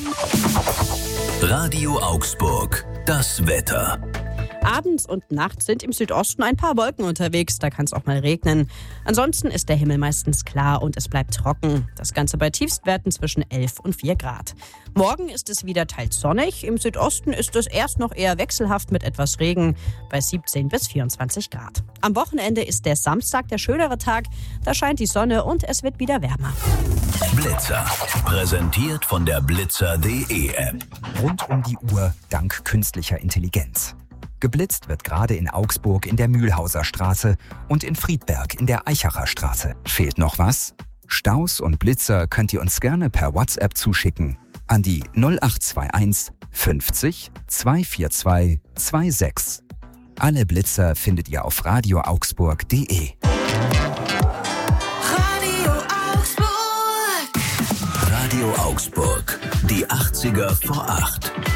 Radio Augsburg, das Wetter. Abends und nachts sind im Südosten ein paar Wolken unterwegs, da kann es auch mal regnen. Ansonsten ist der Himmel meistens klar und es bleibt trocken. Das Ganze bei Tiefstwerten zwischen 11 und 4 Grad. Morgen ist es wieder teils sonnig, im Südosten ist es erst noch eher wechselhaft mit etwas Regen bei 17 bis 24 Grad. Am Wochenende ist der Samstag der schönere Tag, da scheint die Sonne und es wird wieder wärmer. Blitzer, präsentiert von der blitzer.de App. Rund um die Uhr dank künstlicher Intelligenz. Geblitzt wird gerade in Augsburg in der Mühlhauser Straße und in Friedberg in der Eichacher Straße. Fehlt noch was? Staus und Blitzer könnt ihr uns gerne per WhatsApp zuschicken an die 0821 50 242 26. Alle Blitzer findet ihr auf radioaugsburg.de. Radio Augsburg, die 80er vor 8.